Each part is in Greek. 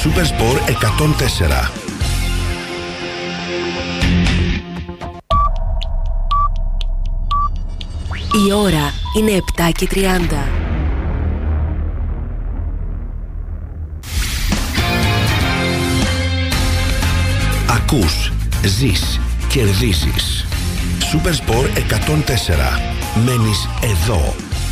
Supersport 104. Η ώρα είναι 7:30. Ακούς, ζεις, κερδίζεις. Supersport 104. Μένεις εδώ.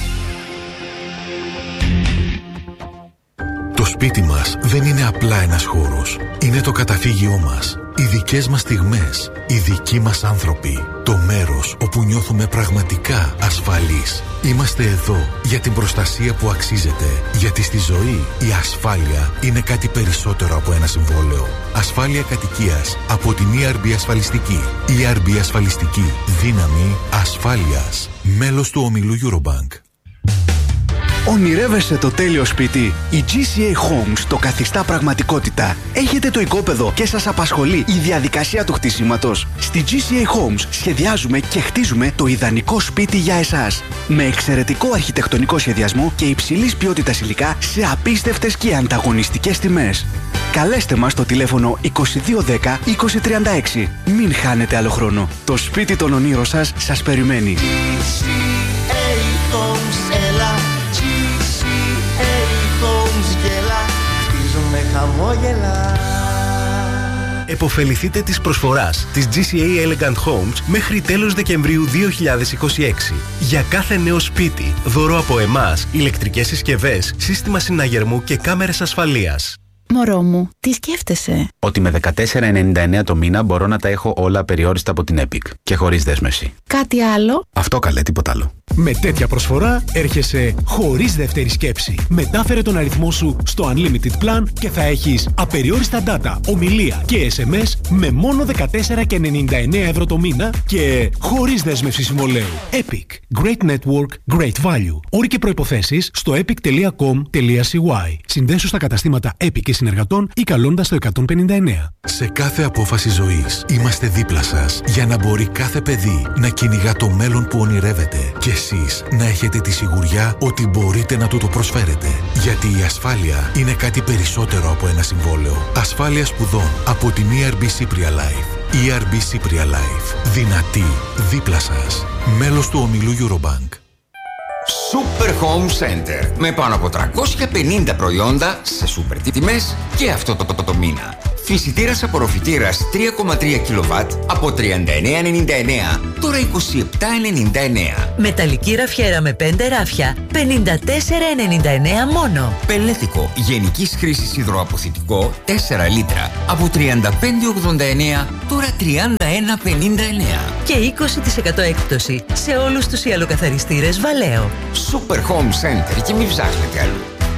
Το σπίτι μας δεν είναι απλά ένας χώρος. Είναι το καταφύγιό μας. Οι δικές μας στιγμές. Οι δικοί μας άνθρωποι. Το μέρος όπου νιώθουμε πραγματικά ασφαλείς. Είμαστε εδώ για την προστασία που αξίζεται. Γιατί στη ζωή η ασφάλεια είναι κάτι περισσότερο από ένα συμβόλαιο. Ασφάλεια κατοικίας από την ERB Ασφαλιστική. ERB Ασφαλιστική. Δύναμη ασφάλειας. Μέλος του ομιλού Eurobank. Ονειρεύεσαι το τέλειο σπίτι? Η GCA Homes το καθιστά πραγματικότητα. Έχετε το οικόπεδο και σας απασχολεί η διαδικασία του χτισήματος? Στη GCA Homes σχεδιάζουμε και χτίζουμε το ιδανικό σπίτι για εσάς. Με εξαιρετικό αρχιτεκτονικό σχεδιασμό και υψηλής ποιότητας υλικά σε απίστευτες και ανταγωνιστικές τιμές. Καλέστε μας στο τηλέφωνο 2210 2036. Μην χάνετε άλλο χρόνο. Το σπίτι των ονείρων σας περιμένει. Εποφεληθείτε της προσφοράς της GCA Elegant Homes μέχρι τέλος Δεκεμβρίου 2026. Για κάθε νέο σπίτι, δώρο από εμάς, ηλεκτρικές συσκευές, σύστημα συναγερμού και κάμερες ασφαλείας. Μωρό μου, τι σκέφτεσαι? Ότι με 14,99 το μήνα μπορώ να τα έχω όλα απεριόριστα από την Epic και χωρίς δέσμευση. Κάτι άλλο? Αυτό καλέ, τίποτα άλλο. Με τέτοια προσφορά έρχεσαι χωρίς δεύτερη σκέψη. Μετάφερε τον αριθμό σου στο Unlimited Plan και θα έχεις απεριόριστα data, ομιλία και SMS με μόνο 14,99 ευρώ το μήνα και χωρίς δέσμευση συμβολαίου. Epic. Great Network, Great Value. Όροι και προϋποθέσεις στο epic.com.cy. Συνδέσου στα καταστήματα Epic και συνεργατών ή καλώντας το 159. Σε κάθε απόφαση ζωής είμαστε δίπλα σας για να μπορεί κάθε παιδί να κυνηγά το μέλλον που ονειρεύεται και εσείς να έχετε τη σιγουριά ότι μπορείτε να του το προσφέρετε. Γιατί η ασφάλεια είναι κάτι περισσότερο από ένα συμβόλαιο. Ασφάλεια σπουδών από την ERB Cypria Life. ERB Cypria Life. Δυνατή, δίπλα σας. Μέλος του ομιλού Eurobank. Super Home Center. Με πάνω από 350 προϊόντα σε σούπερ τιμές και αυτό το μήνα. Φυσιτήρας απορροφητήρας 3,3 κιλοβάτ από 39,99, τώρα 27,99. Μεταλλική ραφιέρα με 5 ράφια, 54,99 μόνο. Πελέτικο γενικής χρήσης υδροαποθητικό 4 λίτρα από 35,89, τώρα 31,59. Και 20% έκπτωση σε όλους τους ιαλοκαθαριστήρες Βαλέο. Super Home Center και μην ψάχνετε αλλού.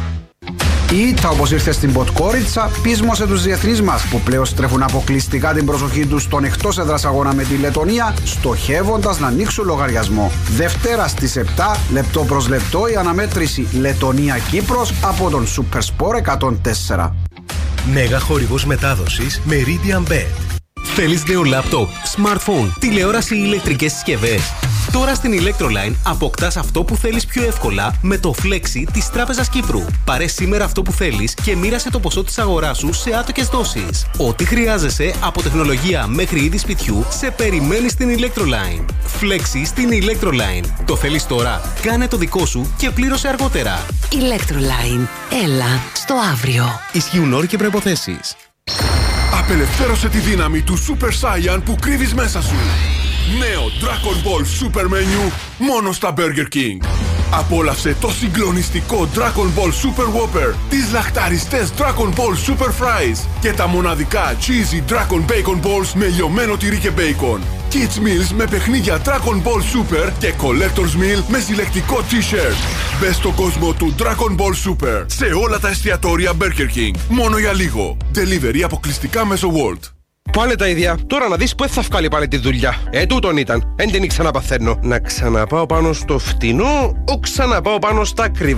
Η ήττα, όπως ήρθε στην Ποτκόριτσα, πείσμωσε τους διεθνείς μας που πλέον στρέφουν αποκλειστικά την προσοχή τους στον εκτός έδρας αγώνα με τη Λετονία, στοχεύοντας να ανοίξουν λογαριασμό. Δευτέρα στις 7, λεπτό προς λεπτό, η αναμέτρηση Λετονία-Κύπρος από τον Supersport 104. Μέγα χορηγός μετάδοσης Meridian Bet. Θέλεις νέο λάπτοπ, smartphone, τηλεόραση ή ηλεκτρικές συσκευές? Τώρα στην Electroline αποκτάς αυτό που θέλεις πιο εύκολα με το Flexi της Τράπεζας Κύπρου. Πάρε σήμερα αυτό που θέλεις και μοίρασε το ποσό της αγοράς σου σε άτοκες δόσεις. Ό,τι χρειάζεσαι από τεχνολογία μέχρι είδη σπιτιού σε περιμένει στην Electroline. Flexi στην Electroline. Το θέλεις τώρα? Κάνε το δικό σου και πλήρωσε αργότερα. Electroline. Έλα στο αύριο. Ισχύουν όροι και προϋποθέσεις. Απελευθέρωσε τη δύναμη του Super Saiyan που κρύβεις μέσα σου. Νέο Dragon Ball Super Menu μόνο στα Burger King. Απόλαυσε το συγκλονιστικό Dragon Ball Super Whopper, τις λαχταριστές Dragon Ball Super Fries και τα μοναδικά Cheesy Dragon Bacon Balls με λιωμένο τυρί και bacon. Kids Meals με παιχνίδια Dragon Ball Super και Collector's Meal με συλλεκτικό t-shirt. Μπες στον κόσμο του Dragon Ball Super σε όλα τα εστιατόρια Burger King. Μόνο για λίγο. Delivery αποκλειστικά μέσω World. Πάλι τα ίδια. Τώρα να δεις που θα βγάλει πάλι τη δουλειά. Τούτον ήταν. Εν την ξαναπαθαίνω. Να ξαναπάω πάνω στο φτηνό, ο ξαναπάω πάνω στα ακριβά.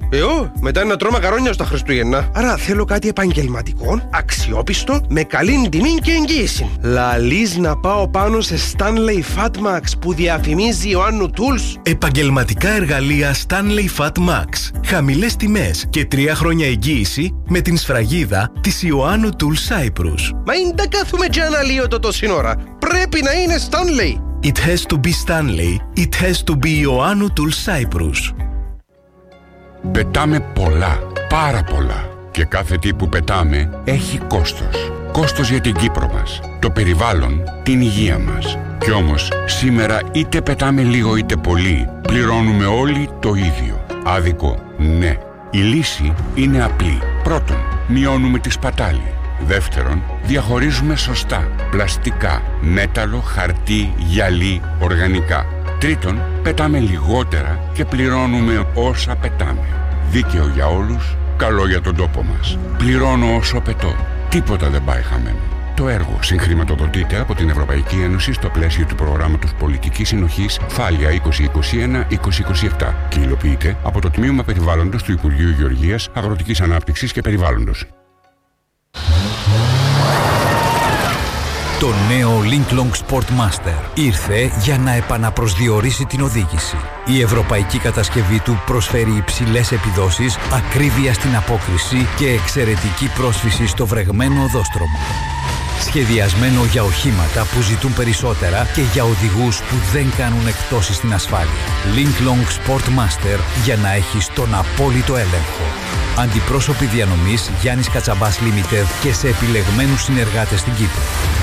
Μετά να τρώω μακαρόνια στα Χριστούγεννα. Άρα θέλω κάτι επαγγελματικό, αξιόπιστο, με καλή τιμή και εγγύηση. Λαλείς να πάω πάνω σε Stanley Fatmax που διαφημίζει Ιωάννου Tools. Επαγγελματικά εργαλεία Stanley Fatmax. Χαμηλές τιμές και 3 χρόνια εγγύηση με την σφραγίδα της Ιωάννου Tools Cyprus. Μα είναι τα κάθουμε και αναλύω το σύνορα. Πρέπει να είναι Stanley. It has to be Stanley. It has to be Ιωάννου Tools Cyprus. Πετάμε πολλά, πάρα πολλά. Και κάθε τι που πετάμε έχει κόστος. Κόστος για την Κύπρο μας, το περιβάλλον, την υγεία μας. Κι όμως σήμερα είτε πετάμε λίγο είτε πολύ, πληρώνουμε όλοι το ίδιο. Άδικο, ναι. Η λύση είναι απλή. Πρώτον, μειώνουμε τη σπατάλη. Δεύτερον, διαχωρίζουμε σωστά πλαστικά, μέταλλο, χαρτί, γυαλί, οργανικά. Τρίτον, πετάμε λιγότερα και πληρώνουμε όσα πετάμε. Δίκαιο για όλους, καλό για τον τόπο μας. Πληρώνω όσο πετώ. Τίποτα δεν πάει χαμένο. Το έργο συγχρηματοδοτείται από την Ευρωπαϊκή Ένωση στο πλαίσιο του προγράμματος Πολιτικής Συνοχής Φάλια 2021-2027 και υλοποιείται από το Τμήμα Περιβάλλοντος του Υπουργείου Γεωργίας, Αγροτικής Ανάπτυξης και Περιβάλλοντος. Το νέο Linklong Sportmaster ήρθε για να επαναπροσδιορίσει την οδήγηση. Η ευρωπαϊκή κατασκευή του προσφέρει υψηλές επιδόσεις, ακρίβεια στην απόκριση και εξαιρετική πρόσφυση στο βρεγμένο οδόστρωμα. Σχεδιασμένο για οχήματα που ζητούν περισσότερα και για οδηγούς που δεν κάνουν εκπτώσεις στην ασφάλεια. Linklong Sportmaster για να έχεις τον απόλυτο έλεγχο. Αντιπρόσωποι διανομής Γιάννης Κατσαμπάς Limited και σε επιλεγμένους συνεργάτες στην Κύπρο.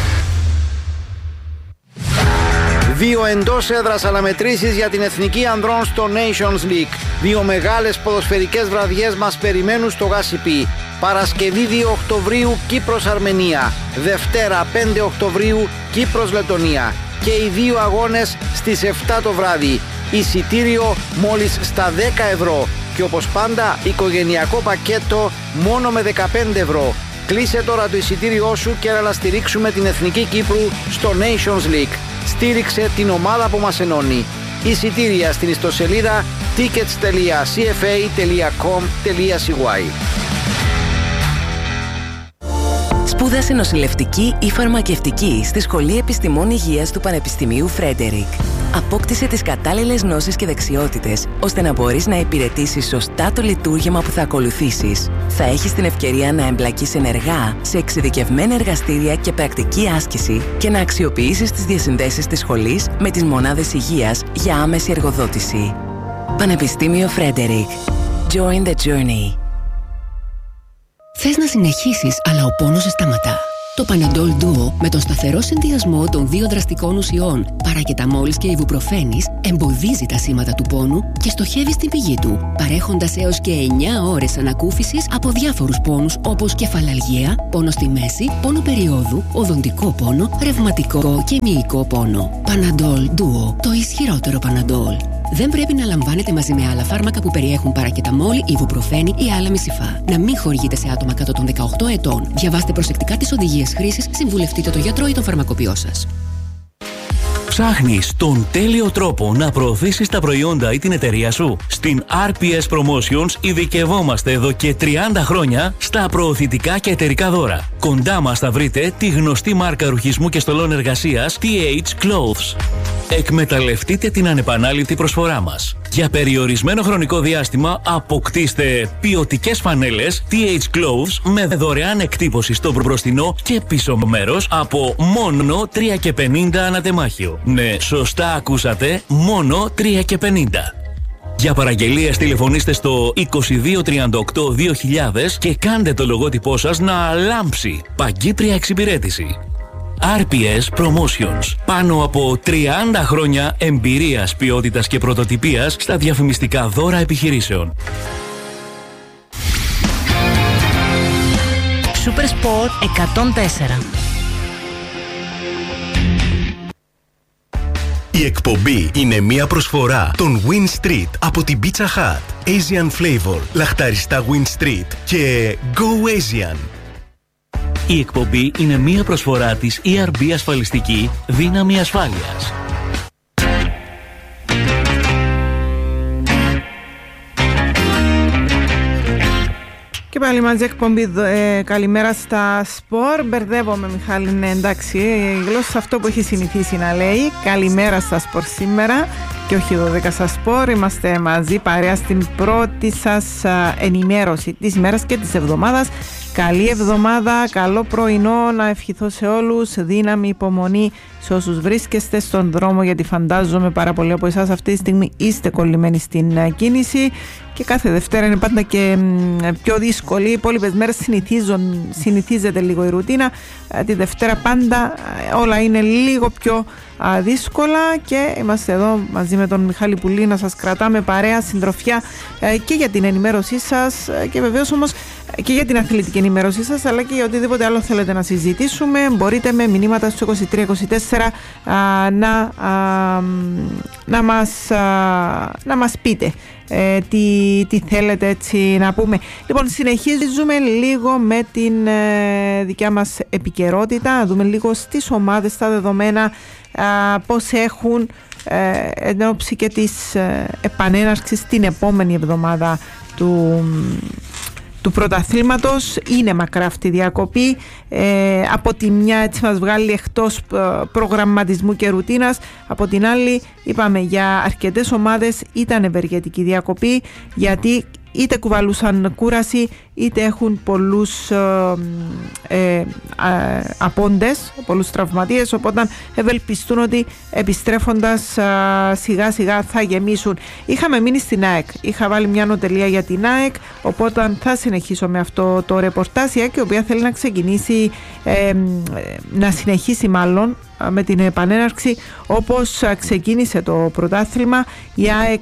2 εντός έδρας αναμετρήσεις για την Εθνική Ανδρών στο Nations League. 2 μεγάλες ποδοσφαιρικές βραδιές μας περιμένουν στο Γάσιπι. Παρασκευή 2 Οκτωβρίου Κύπρος-Αρμενία. Δευτέρα 5 Οκτωβρίου Κύπρος-Λετωνία. Και οι 2 αγώνες στις 7 το βράδυ. Εισιτήριο μόλις στα 10 ευρώ. Και όπως πάντα οικογενειακό πακέτο μόνο με 15 ευρώ. Κλείσε τώρα το εισιτήριό σου και να στηρίξουμε την Εθνική Κύπρου στο Nations League. Στήριξε την ομάδα που μας ενώνει. Εισιτήρια στην ιστοσελίδα tickets.cfa.com.cy. Σπούδασε νοσηλευτική ή φαρμακευτική στη Σχολή Επιστημών Υγείας του Πανεπιστημίου Φρέντερικ. Απόκτησε τις κατάλληλες γνώσεις και δεξιότητες, ώστε να μπορείς να υπηρετήσεις σωστά το λειτουργήμα που θα ακολουθήσεις. Θα έχεις την ευκαιρία να εμπλακείς ενεργά σε εξειδικευμένα εργαστήρια και πρακτική άσκηση και να αξιοποιήσεις τις διασυνδέσεις της σχολής με τις μονάδες υγείας για άμεση εργοδότηση. Πανεπιστήμιο Φρέντερικ. Join the journey. Θες να συνεχίσεις, αλλά ο πόνος σε σταματά. Το Panadol Duo με τον σταθερό συνδυασμό των 2 δραστικών ουσιών παρακεταμόλης και ιβουπροφένης εμποδίζει τα σήματα του πόνου και στοχεύει στην πηγή του, παρέχοντας έως και 9 ώρες ανακούφισης από διάφορους πόνους όπως κεφαλαλγία, πόνο στη μέση, πόνο περιόδου, οδοντικό πόνο, ρευματικό και μυϊκό πόνο. Panadol Duo, το ισχυρότερο Panadol. Δεν πρέπει να λαμβάνετε μαζί με άλλα φάρμακα που περιέχουν παρακεταμόλη, ιβουπροφένη ή άλλα μισιφά. Να μην χορηγείτε σε άτομα κάτω των 18 ετών. Διαβάστε προσεκτικά τις οδηγίες χρήσης, συμβουλευτείτε τον γιατρό ή τον φαρμακοποιό σας. Ψάχνεις τον τέλειο τρόπο να προωθήσεις τα προϊόντα ή την εταιρεία σου? Στην RPS Promotions ειδικευόμαστε εδώ και 30 χρόνια στα προωθητικά και εταιρικά δώρα. Κοντά μας θα βρείτε τη γνωστή μάρκα ρουχισμού και στολών εργασίας TH Clothes. Εκμεταλλευτείτε την ανεπανάληπτη προσφορά μας. Για περιορισμένο χρονικό διάστημα αποκτήστε ποιοτικές φανέλες TH Clothes με δωρεάν εκτύπωση στο μπροστινό και πίσω μέρος από μόνο 3,50 ανατεμάχιο. Ναι, σωστά ακούσατε, μόνο 3,50. Για παραγγελίες τηλεφωνήστε στο 2238-2000 και κάντε το λογότυπό σας να λάμψει. Παγκύπρια εξυπηρέτηση. RPS Promotions. Πάνω από 30 χρόνια εμπειρίας, ποιότητας και πρωτοτυπίας στα διαφημιστικά δώρα επιχειρήσεων. Super Sport 104. Η εκπομπή είναι μια προσφορά των Win Street από την Pizza Hut, Asian Flavor, λαχταριστά Win Street και Go Asian. Η εκπομπή είναι μια προσφορά της ERB Ασφαλιστική Δύναμη Ασφάλειας. Και πάλι μαζί εκπομπή καλημέρα στα σπορ. Μπερδεύομαι, Μιχάλη, ναι, εντάξει, η γλώσσα αυτό που έχει συνηθίσει να λέει. Καλημέρα στα σπορ σήμερα και όχι 12 στα σπορ. Είμαστε μαζί παρέα στην πρώτη σας ενημέρωση της ημέρας και της εβδομάδας. Καλή εβδομάδα, καλό πρωινό να ευχηθώ σε όλους, δύναμη, υπομονή σε όσους βρίσκεστε στον δρόμο, γιατί φαντάζομαι πάρα πολλοί από εσάς αυτή τη στιγμή είστε κολλημένοι στην κίνηση και κάθε Δευτέρα είναι πάντα και πιο δύσκολη. Οι υπόλοιπες μέρες συνηθίζεται λίγο η ρουτίνα, τη Δευτέρα πάντα όλα είναι λίγο πιο δύσκολα και είμαστε εδώ μαζί με τον Μιχάλη Πουλή να σας κρατάμε παρέα, συντροφιά και για την ενημέρωσή σας και βεβαίως όμως και για την αθλητική ενημέρωσή σας, αλλά και για οτιδήποτε άλλο θέλετε να συζητήσουμε. Μπορείτε με μηνύματα στο 2324 να μας πείτε τι θέλετε έτσι να πούμε. Λοιπόν, συνεχίζουμε λίγο με την δικιά μας επικαιρότητα, να δούμε λίγο στις ομάδες τα δεδομένα, πώς έχουν εν ώψη και της επανέναρξης την επόμενη εβδομάδα του πρωταθλήματος. Είναι μακρά αυτή η διακοπή, από τη μια έτσι μας βγάλει εκτός προγραμματισμού και ρουτίνας, από την άλλη είπαμε για αρκετές ομάδες ήταν ευεργετική διακοπή, γιατί είτε κουβαλούσαν κούραση είτε έχουν πολλούς απόντες, πολλούς τραυματίες, οπότε ευελπιστούν ότι επιστρέφοντας σιγά σιγά θα γεμίσουν. Είχαμε μείνει στην ΑΕΚ, είχα βάλει μια νοτελεία για την ΑΕΚ, οπότε θα συνεχίσω με αυτό το ρεπορτάζ, η οποία θέλει να ξεκινήσει, να συνεχίσει μάλλον με την επανέναρξη όπως ξεκίνησε το πρωτάθλημα. Η ΑΕΚ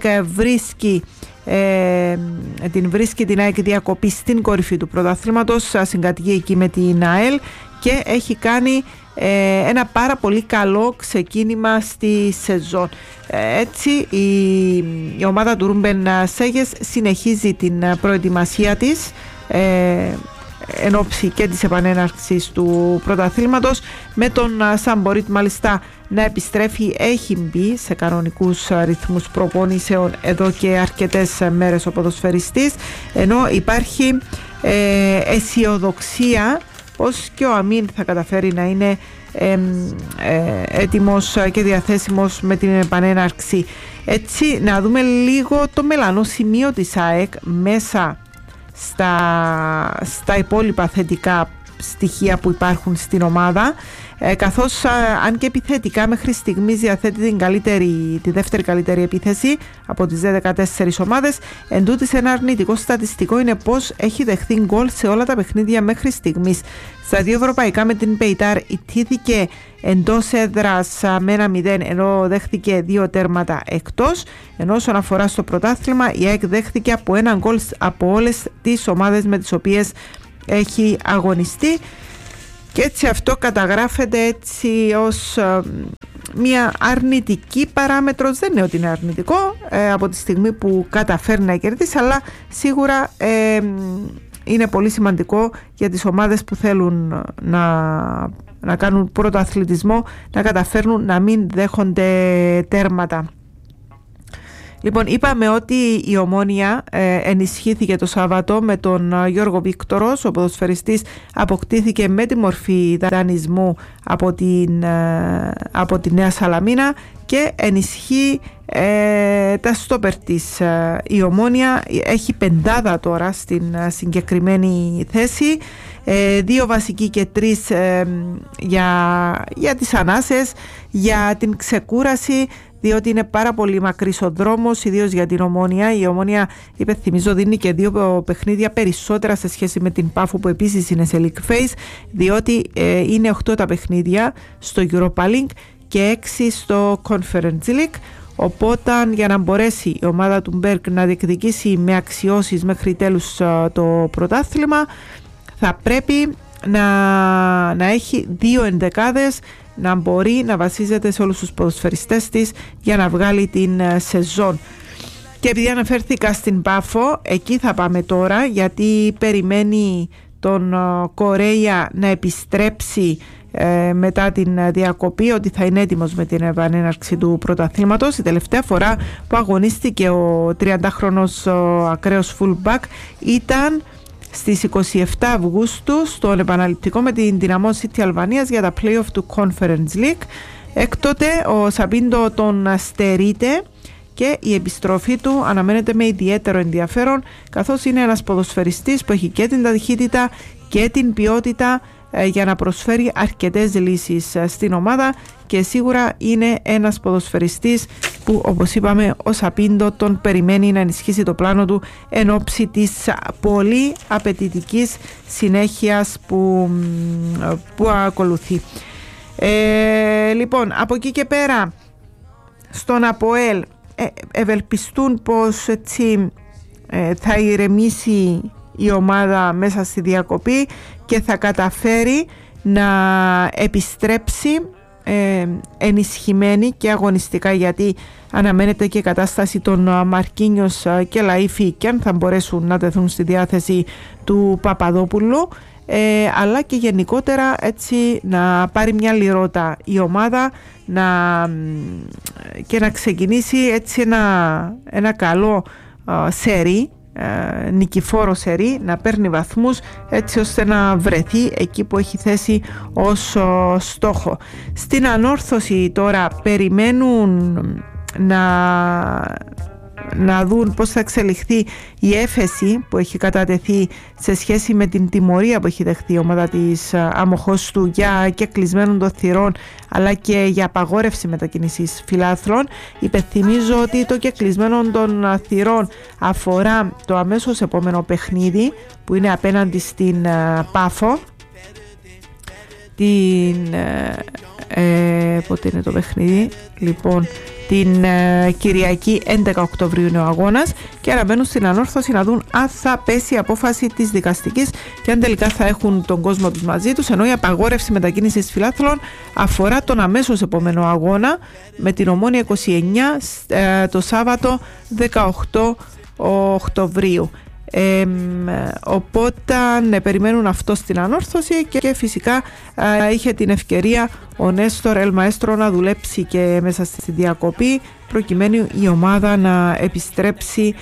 βρίσκει την ΑΕΚ διακοπή στην κορυφή του πρωταθλήματος, συγκατοικεί εκεί με την ΑΕΛ και έχει κάνει ένα πάρα πολύ καλό ξεκίνημα στη σεζόν. Έτσι η ομάδα του Ρούμπεν Σέγες συνεχίζει την προετοιμασία της εν ώψη και της επανέναρξης του πρωταθλήματος, με τον Σαμπορίτ μάλιστα να επιστρέφει, έχει μπει σε κανονικούς ρυθμούς προπόνησεων εδώ και αρκετές μέρες ο ποδοσφαιριστής, ενώ υπάρχει αισιοδοξία πως και ο Αμίν θα καταφέρει να είναι έτοιμος και διαθέσιμος με την επανέναρξη. Έτσι να δούμε λίγο το μελανό σημείο της ΑΕΚ μέσα στα υπόλοιπα θετικά στοιχεία που υπάρχουν στην ομάδα, καθώς αν και επιθετικά μέχρι στιγμής διαθέτει τη δεύτερη καλύτερη επίθεση από τις 14 ομάδες, εντούτοις ένα αρνητικό στατιστικό είναι πως έχει δεχθεί γκολ σε όλα τα παιχνίδια μέχρι στιγμής. Στα δύο ευρωπαϊκά με την Πεϊτάρ ιτήθηκε εντός έδρας με 1-0, ενώ δέχθηκε 2 τέρματα εκτός, ενώ όσον αφορά στο πρωτάθλημα η ΑΕΚ δέχθηκε από 1 γκολ από όλες τις ομάδες με τις οποίες έχει αγωνιστεί, και έτσι αυτό καταγράφεται έτσι ως μια αρνητική παράμετρος. Δεν είναι ότι είναι αρνητικό από τη στιγμή που καταφέρει να κερδίσει, αλλά σίγουρα είναι πολύ σημαντικό για τις ομάδες που θέλουν να κάνουν πρωτοαθλητισμό να καταφέρνουν να μην δέχονται τέρματα. Λοιπόν, είπαμε ότι η Ομόνοια ενισχύθηκε το Σάββατο με τον Γιώργο Βίκτορος. Ο ποδοσφαιριστής αποκτήθηκε με τη μορφή δανεισμού από τη Νέα Σαλαμίνα και ενισχύει τα στόπερ της. Η Ομόνοια έχει 5 τώρα στην συγκεκριμένη θέση, 2 βασικοί και 3 για τις ανάσες, για την ξεκούραση, διότι είναι πάρα πολύ μακρύς ο δρόμος, ιδίως για την Ομόνοια. Η Ομόνοια, υπενθυμίζω, δίνει και 2 παιχνίδια περισσότερα σε σχέση με την Πάφο, που επίσης είναι σε League Phase, διότι είναι 8 τα παιχνίδια στο Europa League και 6 στο Conference League. Οπότε για να μπορέσει η ομάδα του Μπέρκ να διεκδικήσει με αξιώσεις μέχρι τέλους το πρωτάθλημα, θα πρέπει να έχει 2 ενδεκάδες, να μπορεί να βασίζεται σε όλους τους ποδοσφαιριστές της για να βγάλει την σεζόν. Και επειδή αναφέρθηκα στην Πάφο, εκεί θα πάμε τώρα, γιατί περιμένει τον Κορέια να επιστρέψει μετά την διακοπή, ότι θα είναι έτοιμος με την επανέναρξη του πρωταθλήματος. Η τελευταία φορά που αγωνίστηκε ο 30χρονος ακραίος fullback ήταν στις 27 Αυγούστου στον επαναληπτικό με την Δυναμό City Αλβανίας για τα play-off του Conference League. Έκτοτε ο Σαπίντο τον στερείται και η επιστροφή του αναμένεται με ιδιαίτερο ενδιαφέρον, καθώς είναι ένας ποδοσφαιριστής που έχει και την ταχύτητα και την ποιότητα για να προσφέρει αρκετές λύσεις στην ομάδα και σίγουρα είναι ένας ποδοσφαιριστής που, όπως είπαμε, ο Σαπίντο τον περιμένει να ενισχύσει το πλάνο του εν ώψη της πολύ απαιτητικής συνέχειας που ακολουθεί. Λοιπόν, από εκεί και πέρα στον ΑΠΟΕΛ ευελπιστούν πως έτσι θα ηρεμήσει η ομάδα μέσα στη διακοπή και θα καταφέρει να επιστρέψει ενισχυμένη και αγωνιστικά, γιατί αναμένεται και η κατάσταση των Μαρκίνιος και Λαΐφη και αν θα μπορέσουν να τεθούν στη διάθεση του Παπαδόπουλου, αλλά και γενικότερα έτσι να πάρει μια λιρότα η ομάδα και να ξεκινήσει έτσι ένα καλό σερί, νικηφόρο σερί, να παίρνει βαθμούς έτσι ώστε να βρεθεί εκεί που έχει θέσει ως στόχο. Στην ανόρθωση τώρα περιμένουν να δουν πώς θα εξελιχθεί η έφεση που έχει κατατεθεί σε σχέση με την τιμωρία που έχει δεχθεί η ομάδα της Αμοχώστου για κεκλεισμένων των θυρών αλλά και για απαγόρευση μετακίνησης φιλάθλων. Υπενθυμίζω ότι το κεκλεισμένο των θυρών αφορά το αμέσως επόμενο παιχνίδι που είναι απέναντι στην Πάφο. Πότε είναι το παιχνίδι? Λοιπόν, την Κυριακή 11 Οκτωβρίου είναι ο αγώνας και αναμένουν στην ανόρθωση να δουν αν θα πέσει η απόφαση της δικαστικής και αν τελικά θα έχουν τον κόσμο τους μαζί τους, ενώ η απαγόρευση μετακίνησης φιλάθλων αφορά τον αμέσως επόμενο αγώνα με την Ομόνοια 29 το Σάββατο 18 Οκτωβρίου. Οπότε περιμένουν αυτό στην ανόρθωση και φυσικά είχε την ευκαιρία ο Νέστορ Ελμαέστρο να δουλέψει και μέσα στη διακοπή προκειμένου η ομάδα να επιστρέψει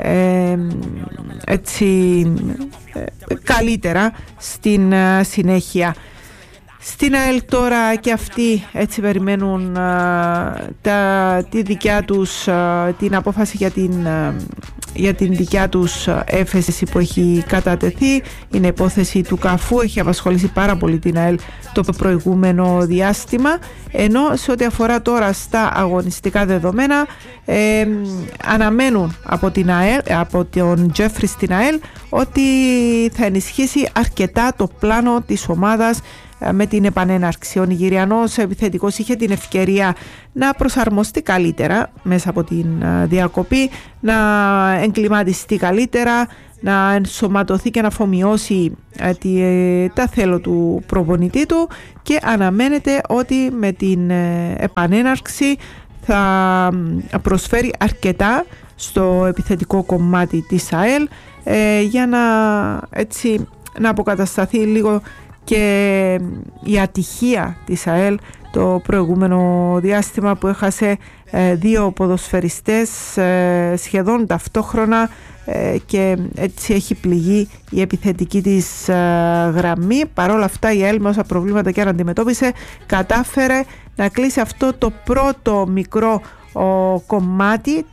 έτσι καλύτερα στην συνέχεια. Στην ΑΕΛ τώρα και αυτοί έτσι περιμένουν τη δικιά τους την απόφαση για την δικιά τους έφεση που έχει κατατεθεί. Είναι υπόθεση του Καφού, έχει απασχολήσει πάρα πολύ την ΑΕΛ το προηγούμενο διάστημα, ενώ σε ό,τι αφορά τώρα στα αγωνιστικά δεδομένα αναμένουν από τον Τζέφρι στην ΑΕΛ ότι θα ενισχύσει αρκετά το πλάνο της ομάδας με την επανέναρξη. Ο Νιγηριανός επιθετικός είχε την ευκαιρία να προσαρμοστεί καλύτερα μέσα από την διακοπή, να εγκληματιστεί καλύτερα, να ενσωματωθεί και να αφομοιώσει τα θέλω του προπονητή του και αναμένεται ότι με την επανέναρξη θα προσφέρει αρκετά στο επιθετικό κομμάτι της ΑΕΛ για να αποκατασταθεί λίγο και η ατυχία της ΑΕΛ το προηγούμενο διάστημα που έχασε δύο ποδοσφαιριστές σχεδόν ταυτόχρονα και έτσι έχει πληγεί η επιθετική της γραμμή. Παρόλα αυτά η ΑΕΛ με όσα προβλήματα και αν αντιμετώπισε κατάφερε να κλείσει αυτό το πρώτο μικρό κομμάτι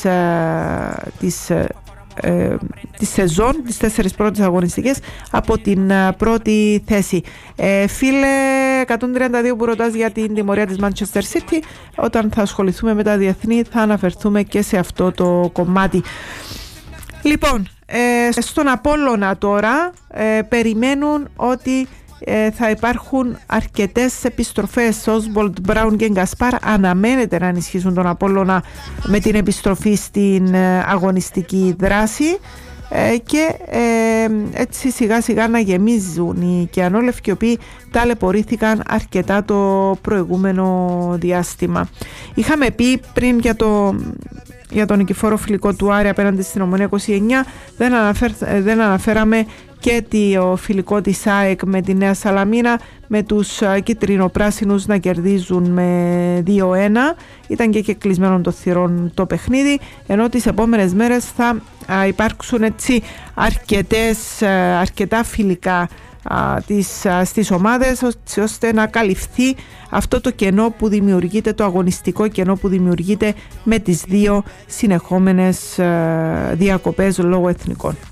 τη σεζόν, τις 4 πρώτες αγωνιστικές από την πρώτη θέση. Φίλε 132 που ρωτάς για την τιμωρία της Manchester City, όταν θα ασχοληθούμε με τα διεθνή θα αναφερθούμε και σε αυτό το κομμάτι. Λοιπόν, στον Απόλλωνα τώρα περιμένουν ότι θα υπάρχουν αρκετές επιστροφές. Όσβολτ, Μπράουν και Γκασπάρ αναμένεται να ενισχύσουν τον Απόλλωνα με την επιστροφή στην αγωνιστική δράση και έτσι σιγά σιγά να γεμίζουν οι κεανόλευκοι, οι οποίοι ταλαιπωρήθηκαν αρκετά το προηγούμενο διάστημα. Είχαμε πει πριν για το για τον νικηφόρο φιλικό του Άρη απέναντι στην Ομονία 29, δεν αναφέραμε και το φιλικό της ΑΕΚ με τη Νέα Σαλαμίνα, με τους κίτρινο-πράσινους να κερδίζουν με 2-1. Ήταν και κλεισμένο το θυρών το παιχνίδι, ενώ τις επόμενες μέρες θα υπάρξουν έτσι αρκετά φιλικά στις ομάδες, ώστε να καλυφθεί αυτό το κενό που δημιουργείται, το αγωνιστικό κενό που δημιουργείται με τις δύο συνεχόμενες διακοπές λόγω εθνικών.